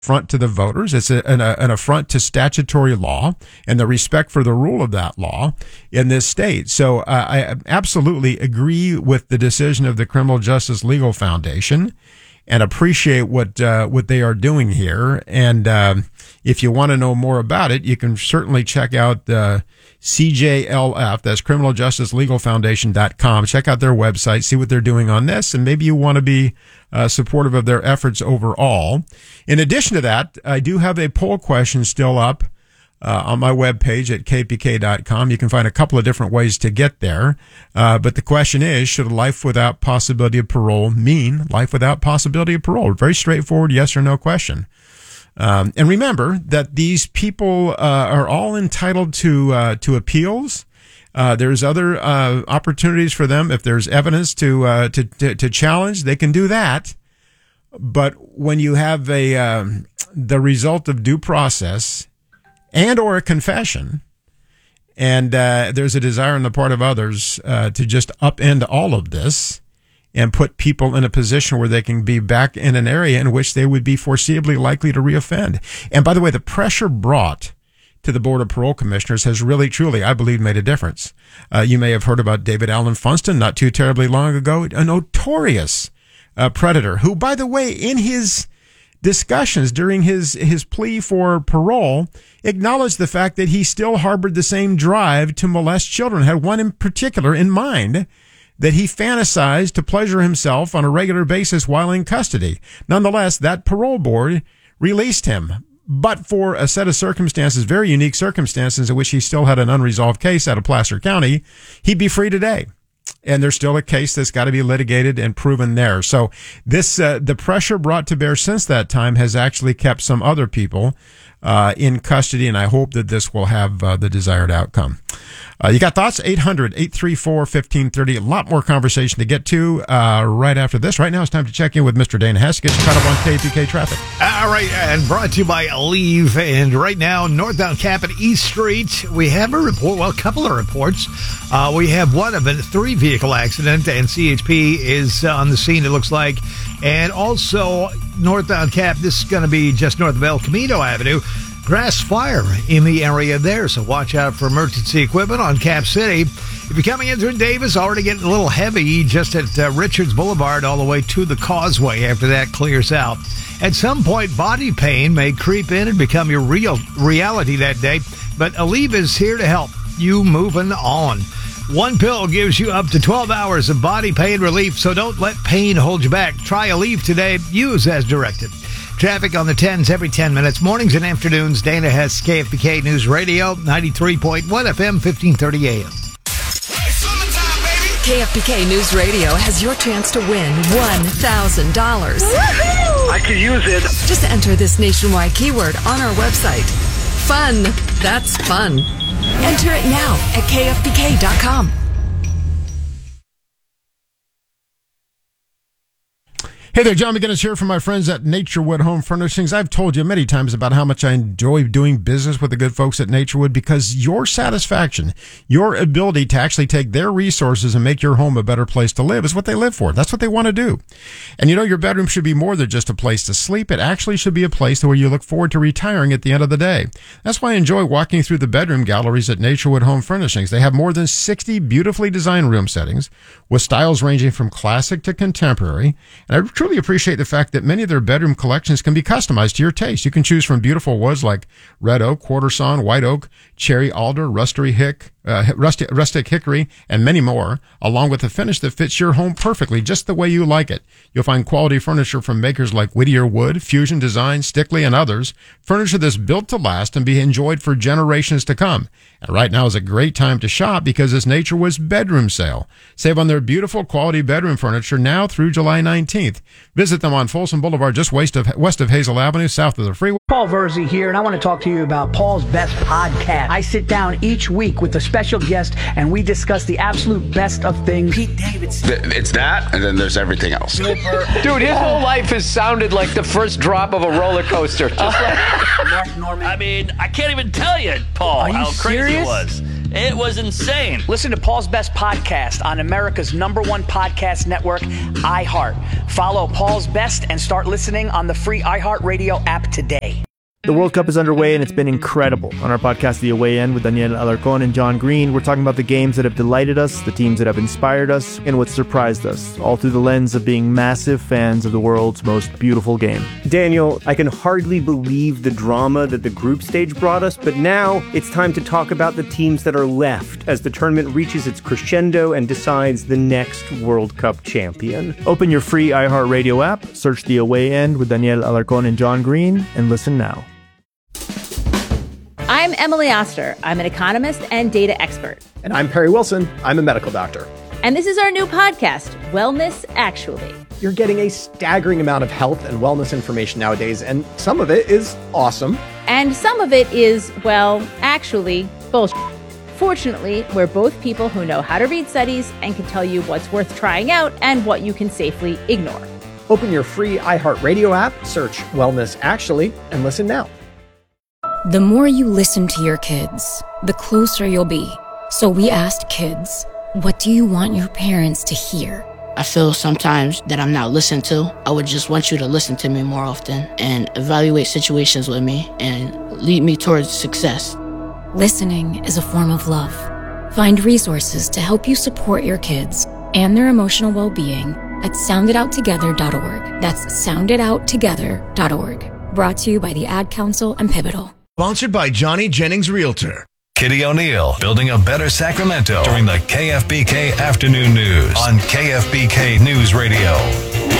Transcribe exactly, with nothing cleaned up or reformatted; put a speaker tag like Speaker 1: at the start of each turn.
Speaker 1: affront to the voters. It's a, an, a, an affront to statutory law and the respect for the rule of that law in this state. So uh, I absolutely agree with the decision of the Criminal Justice Legal Foundation and appreciate what uh, what they are doing here. And uh, if you want to know more about it, you can certainly check out the C J L F, that's criminal justice legal foundation dot com. Check out their website, see what they're doing on this, and maybe you want to be uh, supportive of their efforts overall. In addition to that, I do have a poll question still up uh, on my webpage at k p k dot com. You can find a couple of different ways to get there. Uh, but the question is, should life without possibility of parole mean life without possibility of parole? Very straightforward yes or no question. Um, and remember that these people uh, are all entitled to uh, to appeals. Uh, there's other uh, opportunities for them. If there's evidence to, uh, to to to challenge, they can do that. But when you have a um, the result of due process and or a confession, and uh, there's a desire on the part of others uh, to just upend all of this and put people in a position where they can be back in an area in which they would be foreseeably likely to reoffend. And by the way, the pressure brought to the Board of Parole Commissioners has really, truly, I believe, made a difference. Uh, you may have heard about David Allen Funston not too terribly long ago, a notorious uh, predator who, by the way, in his discussions during his, his plea for parole, acknowledged the fact that he still harbored the same drive to molest children, had one in particular in mind that he fantasized to pleasure himself on a regular basis while in custody. Nonetheless, that parole board released him, but for a set of circumstances, very unique circumstances in which he still had an unresolved case out of Placer County, he'd be free today. And there's still a case that's got to be litigated and proven there. So this, uh, the pressure brought to bear since that time has actually kept some other people uh, in custody, and I hope that this will have uh, the desired outcome. Uh, you got thoughts? eight hundred, eight three four, one five three zero. A lot more conversation to get to uh, right after this. Right now it's time to check in with Mister Dana Hess. Get you caught up on K P K traffic.
Speaker 2: All right, and brought to you by Aleve. And right now, northbound Cap and East Street, we have a report, well, a couple of reports. Uh, we have one of a three-vehicle accident, and C H P is on the scene, it looks like. And also, northbound Cap, this is going to be just north of El Camino Avenue. Grass fire in the area there, so watch out for emergency equipment on Cap City. If you're coming in through Davis, already getting a little heavy just at uh, Richards Boulevard all the way to the Causeway after that clears out. At some point, body pain may creep in and become your real reality that day, but Aleve is here to help you moving on. One pill gives you up to twelve hours of body pain relief, so don't let pain hold you back. Try Aleve today. Use as directed. Traffic on the tens every ten minutes, mornings and afternoons. Dana Hess, K F B K News Radio, ninety-three point one F M, fifteen thirty A M.
Speaker 3: K F B K News Radio has your chance to win one thousand dollars.
Speaker 4: I could use it.
Speaker 3: Just enter this nationwide keyword on our website. Fun. That's fun. Enter it now at K F B K dot com.
Speaker 1: Hey there, John McGinnis here from my friends at Naturewood Home Furnishings. I've told you many times about how much I enjoy doing business with the good folks at Naturewood because your satisfaction, your ability to actually take their resources and make your home a better place to live is what they live for. That's what they want to do. And you know, your bedroom should be more than just a place to sleep. It actually should be a place where you look forward to retiring at the end of the day. That's why I enjoy walking through the bedroom galleries at Naturewood Home Furnishings. They have more than sixty beautifully designed room settings with styles ranging from classic to contemporary. And I truly appreciate the fact that many of their bedroom collections can be customized to your taste. You can choose from beautiful woods like red oak, quarter sawn, white oak, cherry alder, rusty hick, uh, rustic, rustic hickory, and many more, along with a finish that fits your home perfectly, just the way you like it. You'll find quality furniture from makers like Whittier Wood, Fusion Design, Stickley, and others. Furniture that's built to last and be enjoyed for generations to come. And right now is a great time to shop because it's Naturewood's bedroom sale. Save on their beautiful quality bedroom furniture now through July nineteenth. Visit them on Folsom Boulevard, just west of, west of Hazel Avenue, south of the freeway.
Speaker 5: Paul Verzi here, and I want to talk to you about Paul's Best Podcast. I sit down each week with a special guest, and we discuss the absolute best of things. Pete Davidson.
Speaker 6: It's that, and then there's everything else.
Speaker 7: Dude, his whole life has sounded like the first drop of a roller coaster. Just like
Speaker 5: Mark Norman.
Speaker 8: I mean, I can't even tell you, Paul,
Speaker 5: Are you
Speaker 8: how
Speaker 5: serious?
Speaker 8: crazy it was. It was insane.
Speaker 5: Listen to Paul's Best Podcast on America's number one podcast network, iHeart. Follow Paul's Best and start listening on the free iHeartRadio app today.
Speaker 9: The World Cup is underway and it's been incredible. On our podcast, The Away End, with Daniel Alarcón and John Green, we're talking about the games that have delighted us, the teams that have inspired us, and what surprised us, all through the lens of being massive fans of the world's most beautiful game.
Speaker 10: Daniel, I can hardly believe the drama that the group stage brought us, but now it's time to talk about the teams that are left as the tournament reaches its crescendo and decides the next World Cup champion.
Speaker 9: Open your free iHeartRadio app, search The Away End with Daniel Alarcón and John Green, and listen now.
Speaker 11: I'm Emily Oster. I'm an economist and data expert.
Speaker 12: And I'm Perry Wilson. I'm a medical doctor.
Speaker 11: And this is our new podcast, Wellness Actually.
Speaker 12: You're getting a staggering amount of health and wellness information nowadays, and some of it is awesome.
Speaker 11: And some of it is, well, actually, bullshit. Fortunately, we're both people who know how to read studies and can tell you what's worth trying out and what you can safely ignore.
Speaker 12: Open your free iHeartRadio app, search Wellness Actually, and listen now.
Speaker 13: The more you listen to your kids, the closer you'll be. So we asked kids, what do you want your parents to hear?
Speaker 14: I feel sometimes that I'm not listened to. I would just want you to listen to me more often and evaluate situations with me and lead me towards success.
Speaker 13: Listening is a form of love. Find resources to help you support your kids and their emotional well-being at sound it out together dot org. That's sound it out together dot org. Brought to you by the Ad Council and Pivotal.
Speaker 15: Sponsored by Johnny Jennings Realtor.
Speaker 16: Kitty O'Neill, building a better Sacramento during the K F B K Afternoon News on K F B K News Radio.